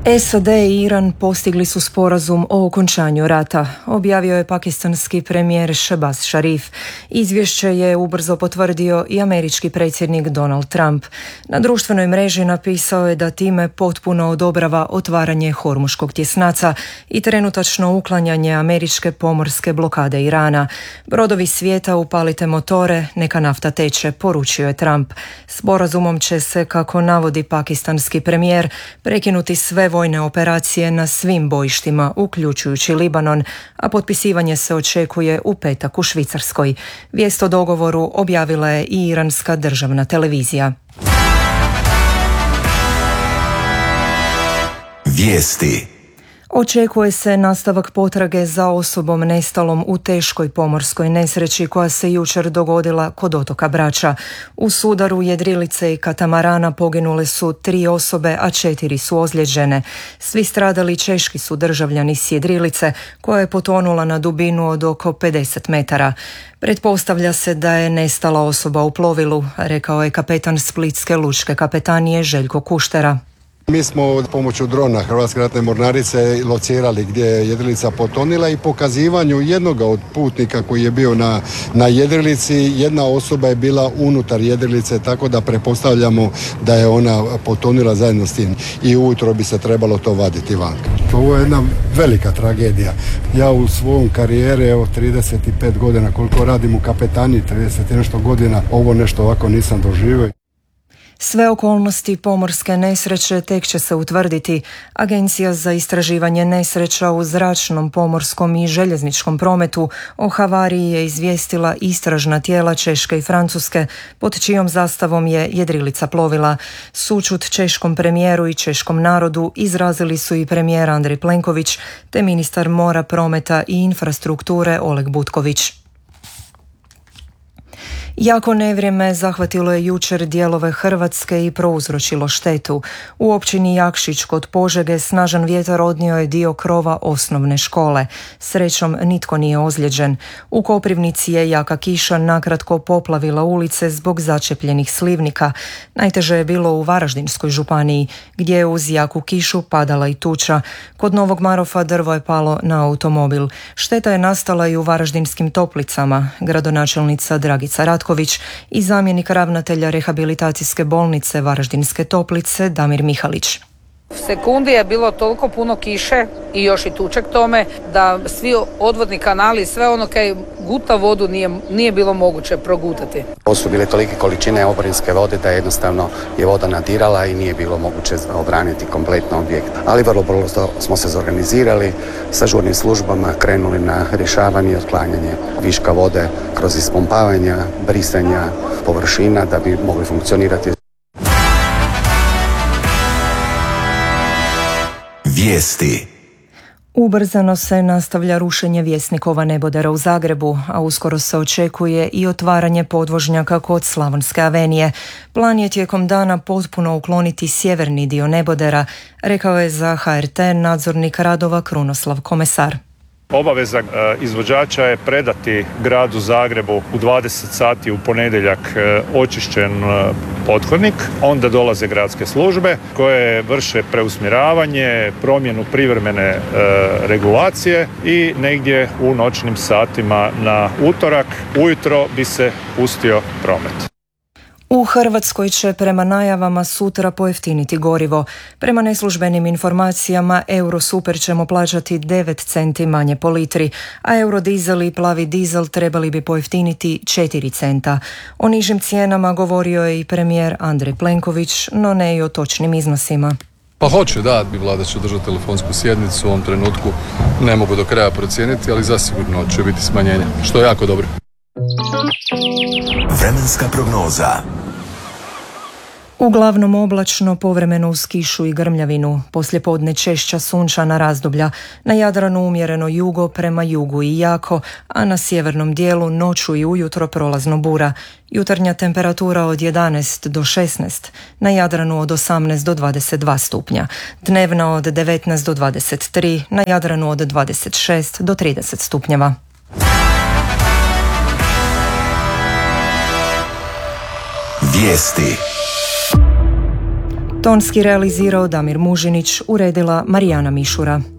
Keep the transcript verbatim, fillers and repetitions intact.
S A D i Iran postigli su sporazum o okončanju rata, objavio je pakistanski premijer Shehbaz Sharif. Izvješće je ubrzo potvrdio i američki predsjednik Donald Trump. Na društvenoj mreži napisao je da time potpuno odobrava otvaranje Hormuškog tjesnaca i trenutačno uklanjanje američke pomorske blokade Irana. Brodovi svijeta, upalite motore, neka nafta teče, poručio je Trump. Sporazumom će se, kako navodi pakistanski premijer, prekinuti sve vojne operacije na svim bojištima, uključujući Libanon, a potpisivanje se očekuje u petak u Švicarskoj. Vijest o dogovoru objavila je i iranska državna televizija. Vijesti. Očekuje se nastavak potrage za osobom nestalom u teškoj pomorskoj nesreći koja se jučer dogodila kod otoka Brača. U sudaru jedrilice i katamarana poginule su tri osobe, a četiri su ozlijeđene. Svi stradali češki su državljani s jedrilice koja je potonula na dubinu od oko pedeset metara. Pretpostavlja se da je nestala osoba u plovilu, rekao je kapetan Splitske lučke kapetanije Željko Kuštera. Mi smo pomoću drona Hrvatske ratne mornarice locirali gdje je jedrilica potonila i pokazivanju jednoga od putnika koji je bio na, na jedrilici, jedna osoba je bila unutar jedrilice, tako da pretpostavljamo da je ona potonila zajedno s tim i ujutro bi se trebalo to vaditi van. Ovo je jedna velika tragedija. Ja u svom karijeri, evo trideset pet godina koliko radim u kapetaniji, trideset i nešto godina, ovo nešto ovako nisam doživio. Sve okolnosti pomorske nesreće tek će se utvrditi. Agencija za istraživanje nesreća u zračnom, pomorskom i željezničkom prometu o havariji je izvijestila istražna tijela Češke i Francuske, pod čijom zastavom je jedrilica plovila. Sućut češkom premijeru i češkom narodu izrazili su i premijer Andrej Plenković te ministar mora, prometa i infrastrukture Oleg Butković. Jako nevrijeme zahvatilo je jučer dijelove Hrvatske i prouzročilo štetu. U općini Jakšić kod Požege snažan vjetar odnio je dio krova osnovne škole. Srećom nitko nije ozlijeđen. U Koprivnici je jaka kiša nakratko poplavila ulice zbog začepljenih slivnika. Najteže je bilo u Varaždinskoj županiji, gdje je uz jaku kišu padala i tuča. Kod Novog Marofa drvo je palo na automobil. Šteta je nastala i u Varaždinskim Toplicama. Gradonačelnica Dragica Ratković i zamjenik ravnatelja rehabilitacijske bolnice Varaždinske Toplice Damir Mihalić. U sekundi je bilo toliko puno kiše i još i tuče k tome da svi odvodni kanali i sve ono kaj guta vodu nije, nije bilo moguće progutati. To su bile tolike količine oborinske vode da jednostavno je voda nadirala i nije bilo moguće obraniti kompletno objekt. Ali vrlo brzo smo se zorganizirali, sa žurnim službama krenuli na rješavanje i otklanjanje viška vode kroz ispumpavanja, brisanja površina da bi mogli funkcionirati. Vijesti. Ubrzano se nastavlja rušenje Vjesnikova nebodera u Zagrebu, a uskoro se očekuje i otvaranje podvožnjaka kod Slavonske avenije. Plan je tijekom dana potpuno ukloniti sjeverni dio nebodera, rekao je za H R T nadzornik radova Krunoslav Komesar. Obaveza izvođača je predati gradu Zagrebu u dvadeset sati u ponedjeljak očišćen pothodnik. Onda dolaze gradske službe koje vrše preusmjeravanje, promjenu privremene regulacije i negdje u noćnim satima na utorak ujutro bi se pustio promet. U Hrvatskoj će prema najavama sutra pojeftiniti gorivo. Prema neslužbenim informacijama Eurosuper ćemo plaćati devet centi manje po litri, a Eurodizel i plavi dizel trebali bi pojeftiniti četiri centa. O nižim cijenama govorio je i premijer Andrej Plenković, no ne i o točnim iznosima. Pa hoće, da, bi vlada će održati telefonsku sjednicu, u ovom trenutku ne mogu do kraja procijeniti, ali zasigurno će biti smanjenje, što je jako dobro. Vremenska prognoza. Uglavnom oblačno, povremeno uz kišu i grmljavinu, poslijepodne češća sunčana razdoblja, na Jadranu umjereno jugo prema jugu i jako, a na sjevernom dijelu noću i ujutro prolazno bura. Jutarnja temperatura od jedanaest do šesnaest, na Jadranu od osamnaest do dvadeset dva stupnja, dnevna od devetnaest do dvadeset tri, na Jadranu od dvadeset šest do trideset stupnjeva. Vijesti. Tonski realizirao Damir Mužinić, uredila Marijana Mišura.